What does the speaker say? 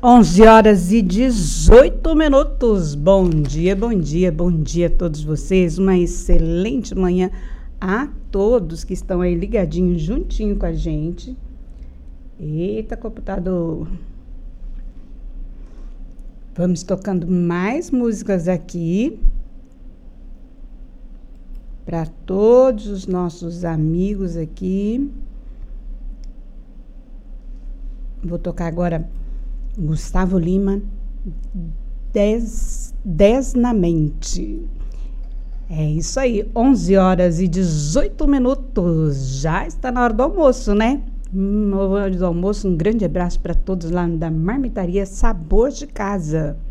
11h18. Bom dia, bom dia, bom dia a todos vocês. Uma excelente manhã a todos que estão aí ligadinhos juntinho com a gente. Eita, computador. Vamos tocando mais músicas aqui para todos os nossos amigos aqui. Vou tocar agora Gustavo Lima, 10 na mente. É isso aí, 11h18. Já está na hora do almoço, né? Hora do almoço, um grande abraço para todos lá da Marmitaria Sabor de Casa.